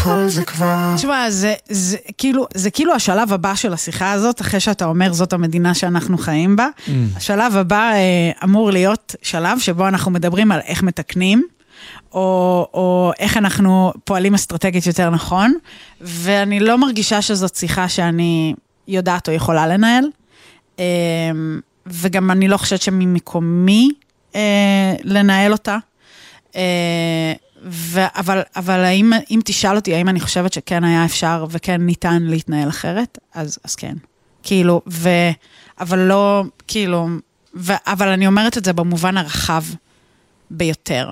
כל זה כבר. תשמע, זה כאילו השלב הבא של השיחה הזאת, אחרי שאתה אומר זאת המדינה שאנחנו חיים בה. השלב הבא אמור להיות שלב שבו אנחנו מדברים על איך מתקנים, או איך אנחנו פועלים אסטרטגית יותר נכון, ואני לא מרגישה שזאת שיחה שאני יודעת או יכולה לנהל, וגם אני לא חושבת שממקומי לנהל אותה, אבל אם תשאל אותי, האם אני חושבת שכן היה אפשר וכן ניתן להתנהל אחרת, אז כן. כאילו, אבל לא, כאילו, אבל אני אומרת את זה במובן הרחב ביותר.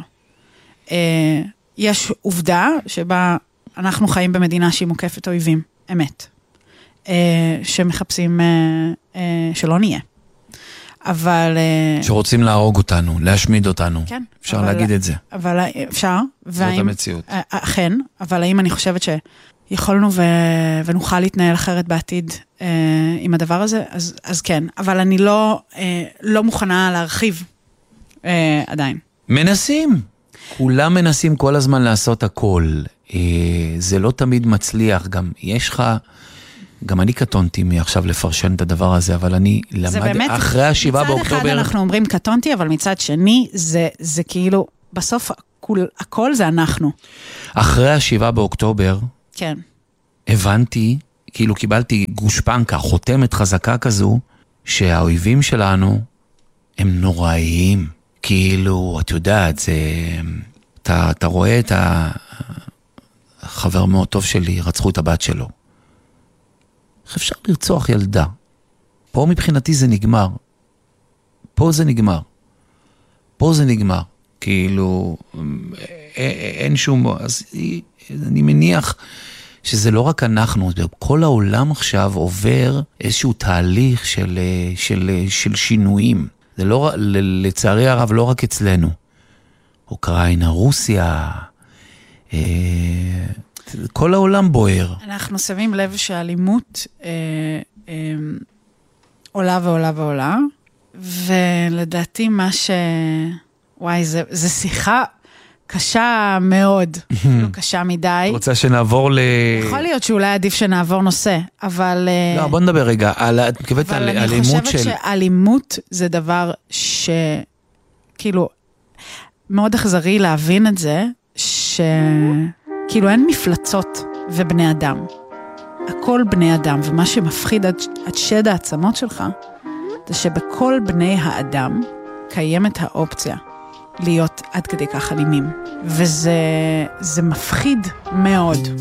יש עובדה שבה אנחנו חיים במדינה שהיא מוקפת אויבים, אמת. שמחפשים שלא נהיה. אבל... שרוצים להרוג אותנו, להשמיד אותנו. כן. אפשר להגיד את זה. אבל אפשר. זאת המציאות. אכן, אבל האם אני חושבת שיכולנו ונוכל להתנהל אחרת בעתיד עם הדבר הזה? אז כן. אבל אני לא מוכנה להרחיב עדיין. מנסים. כולם מנסים כל הזמן לעשות הכל. זה לא תמיד מצליח. גם יש לך... גם אני קטונתי מעכשיו לפרשן את הדבר הזה, אבל אני למד אחרי ה7 באוקטובר... מצד אחד אנחנו אומרים קטונתי, אבל מצד שני זה כאילו, בסוף הכל זה אנחנו. אחרי ה7 באוקטובר, כן. הבנתי, כאילו קיבלתי גושפנקה, חותמת חזקה כזו, שהאויבים שלנו הם נוראיים. כאילו, את יודעת, זה... אתה רואה את החבר מאוד טוב שלי, רצחו את הבת שלו. איך אפשר לרצוח ילדה? פה מבחינתי זה נגמר. פה זה נגמר. פה זה נגמר. כאילו, אין שום... אז אני מניח שזה לא רק אנחנו, כל העולם עכשיו עובר איזשהו תהליך של שינויים. זה לא, לצערי הרב, לא רק אצלנו. אוקראינה, רוסיה... כל העולם בוער. אנחנו שמים לב שהאלימות עולה ועולה ועולה, ולדעתי מה וואי, זה שיחה קשה מאוד, לא קשה מדי. רוצה שנעבור יכול להיות שאולי עדיף שנעבור נושא, אבל... לא, בוא נדבר רגע, אבל אני חושבת שאלימות זה דבר כאילו, מאוד אכזרי להבין את זה, כאילו אין מפלצות ובני אדם. הכל בני אדם, ומה שמפחיד עד שד העצמות שלך, זה שבכל בני האדם קיימת האופציה להיות עד כדי כך אלימים. וזה מפחיד מאוד.